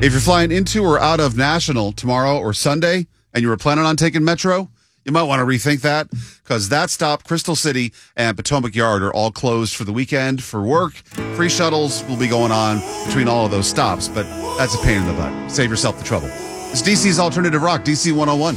If you're flying into or out of National tomorrow or Sunday and you were planning on taking Metro, you might want to rethink that because that stop, Crystal City and Potomac Yard, are all closed for the weekend for work. Free shuttles will be going on between all of those stops, but that's a pain in the butt. Save yourself the trouble. It's DC's Alternative Rock, DC 101.